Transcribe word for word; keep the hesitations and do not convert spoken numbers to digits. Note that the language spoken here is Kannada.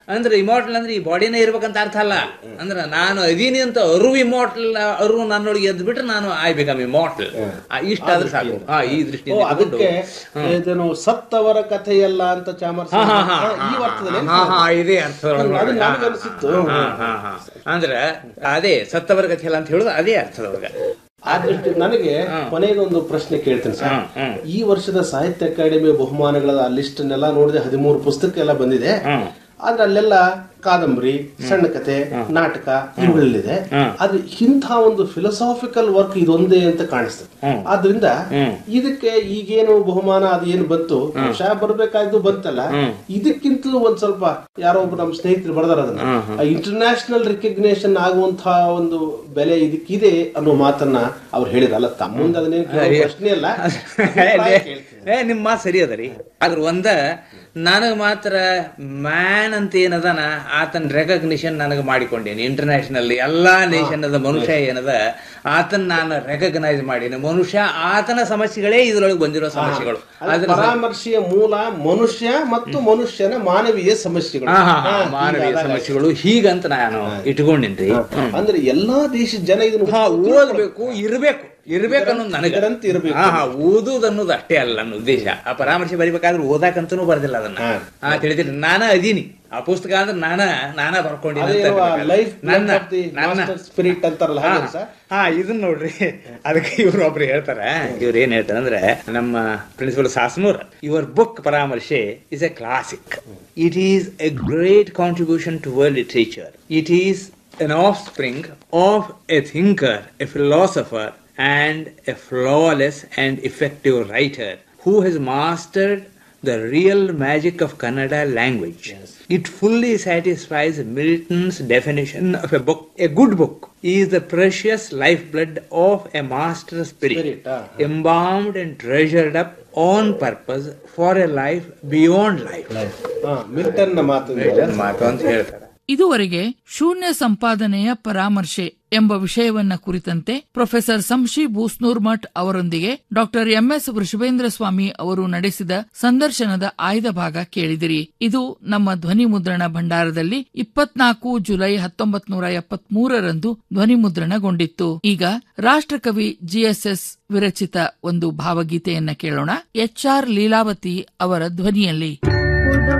ಅಂದ್ರೆ ಇಮೋರ್ಟಲ್ ಅಂದ್ರೆ ಈ ಬಾಡಿನೇ ಇರ್ಬೇಕಂತ ಅರ್ಥ ಅಲ್ಲ. ಅಂದ್ರೆ ನಾನು ಅದೀನಿ ಅಂತ ಅರು ಇಮೋರ್ಟಲ್ ಅರು ನನ್ನೊಳಗೆ ಎದ್ದು ಬಿಟ್ರೆ ನಾನು ಐ ಬಿಕಮ್ ಇಮೋರ್ಟಲ್. ಇಷ್ಟ ಆದ್ರೆ ಸಾಕು. ಹಾ, ಈ ದೃಷ್ಟಿಯಿಂದ ಅದಕ್ಕೆ ಇದನ್ನು ಸತ್ತವರ ಕಥೆಯಲ್ಲ ಅಂತ ಚಾಮರ್ಸಿ ಈ ಅರ್ಥದಲ್ಲಿ ಇದೇ ಅರ್ಥ ಅಂದ್ರೆ ಅದೇ ಸತ್ತವರ ಕಥೆಯಲ್ಲ ಅಂತ ಹೇಳುದು ಅದೇ ಅರ್ಥದೊಳಗ. ಆ ದೃಷ್ಟಿ ನನಗೆ ಕೊನೆಗೊಂದು ಪ್ರಶ್ನೆ ಕೇಳ್ತೀನಿ ಸರ್. ಈ ವರ್ಷದ ಸಾಹಿತ್ಯ ಅಕಾಡೆಮಿ ಬಹುಮಾನಗಳ ಲಿಸ್ಟ್ ನೆಲ್ಲ ನೋಡಿದೆ, ಹದಿಮೂರು ಪುಸ್ತಕ ಎಲ್ಲ ಬಂದಿದೆ. ಆದ್ರೆ ಅಲ್ಲೆಲ್ಲ ಕಾದಂಬರಿ, ಸಣ್ಣ ಕಥೆ, ನಾಟಕ ಇವುಗಳಿದೆ. ಆದ್ರೆ ಇಂಥ ಒಂದು ಫಿಲಸಾಫಿಕಲ್ ವರ್ಕ್ ಇದೊಂದೇ ಅಂತ ಕಾಣಿಸ್ತದೆ. ಆದ್ರಿಂದ ಇದಕ್ಕೆ ಈಗೇನು ಬಹುಮಾನ ಅದು ಏನು ಬಂತು, ವಿಷಯ ಬರ್ಬೇಕಾದ್ದು ಬಂತಲ್ಲ, ಇದಕ್ಕಿಂತಲೂ ಒಂದ್ ಸ್ವಲ್ಪ ಯಾರೋ ಒಬ್ರು ನಮ್ಮ ಸ್ನೇಹಿತರು ಬರ್ದಾರ ಅದನ್ನ ಇಂಟರ್ನ್ಯಾಷನಲ್ ರಿಕಗ್ನೇಷನ್ ಆಗುವಂತಹ ಒಂದು ಬೆಲೆ ಇದಕ್ಕಿದೆ ಅನ್ನೋ ಮಾತನ್ನ ಅವ್ರು ಹೇಳಿರಲ್ಲ. ತಮ್ಮ ಮುಂದೆ ಅದನ್ನೇನು ಪ್ರಶ್ನೆ ಅಲ್ಲ, ನಿಮ್ ಮಾತು ಸರಿ ಅದ ರೀ. ಆದ್ರ ಒಂದ ನನಗ್ ಮಾತ್ರ ಮ್ಯಾನ್ ಅಂತ ಏನದನ ಆತನ ರೆಕಗ್ನಿಷನ್ ನನಗೆ ಮಾಡಿಕೊಂಡೇನಿ. ಇಂಟರ್ನ್ಯಾಷನಲ್ ಎಲ್ಲಾ ನೇಷನ್ ಅದ ಮನುಷ್ಯ ಏನದ ಆತನ ನಾನು ರೆಕಗ್ನೈಸ್ ಮಾಡೀನಿ. ಮನುಷ್ಯ ಆತನ ಸಮಸ್ಯೆಗಳೇ ಇದ್ರೊಳಗೆ ಬಂದಿರೋ ಸಮಸ್ಯೆಗಳು. ಪರಾಮರ್ಶೆಯ ಮೂಲ ಮನುಷ್ಯ ಮತ್ತು ಮನುಷ್ಯನ ಮಾನವೀಯ ಸಮಸ್ಯೆಗಳು, ಮಾನವೀಯ ಸಮಸ್ಯೆಗಳು ಹೀಗಂತ ನಾನು ಇಟ್ಕೊಂಡಿನ್ರಿ. ಅಂದ್ರೆ ಎಲ್ಲಾ ದೇಶದ ಜನ ಇದನ್ನ ಓದ್ಬೇಕು, ಇರ್ಬೇಕು ಇರ್ಬೇಕನ್ನೋದು ನನಗಂತ ಇರ್ಬೇಕು. ಹಾ ಹಾ ಓದುದು ಅನ್ನೋದು ಅಷ್ಟೇ ಅಲ್ಲ ನನ್ನ ಉದ್ದೇಶ. ಆ ಪರಾಮರ್ಶೆ ಬರಿಬೇಕಾದ್ರೆ ಓದಾಕಂತನೂ ಬರ್ದಿಲ್ಲ ಅದನ್ನ. ಹಾ ತಿಳಿದಿರಿ, ನಾನ ಅದೀನಿ ಆ ಪುಸ್ತಕ ಅಂದ್ರೆ ನಾನ ನಾನ ಬರ್ಕೊಂಡಿನಿ. ಸ್ಪಿರಿಟ್ ಅಂತಾರಲ್ಲ. ಹಾ ಇದನ್ನ ನೋಡ್ರಿ, ಅದಕ್ಕೆ ಇವ್ರು ಒಬ್ರು ಹೇಳ್ತಾರ. ಇವ್ರು ಏನ್ ಹೇಳ್ತಾರ ಅಂದ್ರೆ, ನಮ್ಮ ಪ್ರಿನ್ಸಿಪಲ್ ಸಾಸ್ನೂರ್, ಯುವರ್ ಬುಕ್ ಪರಾಮರ್ಶೆ is A classic. It is A great contribution to world literature. It is an offspring of a thinker, a philosopher, and a flawless and effective writer who has mastered the real magic of Kannada language. Yes. It fully satisfies Milton's definition of a book. A good book is the precious lifeblood of a master spirit, spirit uh, embalmed and treasured up on purpose for a life beyond life. Milton ಮಾತು ಅಂತ ಹೇಳ್ತಾರೆ. ಇದುವರೆಗೆ ಶೂನ್ಯ ಸಂಪಾದನೆಯ ಪರಾಮರ್ಶೆ ಎಂಬ ವಿಷಯವನ್ನ ಕುರಿತಂತೆ ಪ್ರೊಫೆಸರ್ ಸಂಶಿ ಬೂಸ್ನೂರ್ಮಠ್ ಅವರೊಂದಿಗೆ ಡಾಕ್ಟರ್ ಎಂಎಸ್ ವೃಷಭೇಂದ್ರ ಸ್ವಾಮಿ ಅವರು ನಡೆಸಿದ ಸಂದರ್ಶನದ ಆಯ್ದ ಭಾಗ ಕೇಳಿದಿರಿ. ಇದು ನಮ್ಮ ಧ್ವನಿ ಮುದ್ರಣ ಭಂಡಾರದಲ್ಲಿ ಇಪ್ಪತ್ನಾಲ್ಕು ಜುಲೈ ಹತ್ತೊಂಬತ್ ನೂರ ಎಪ್ಪತ್ ಮೂರರಂದು ಧ್ವನಿ ಮುದ್ರಣಗೊಂಡಿತ್ತು. ಈಗ ರಾಷ್ಟ್ರಕವಿ ಜಿಎಸ್ಎಸ್ ವಿರಚಿತ ಒಂದು ಭಾವಗೀತೆಯನ್ನ ಕೇಳೋಣ, ಎಚ್ ಆರ್ ಲೀಲಾವತಿ ಅವರ ಧ್ವನಿಯಲ್ಲಿ.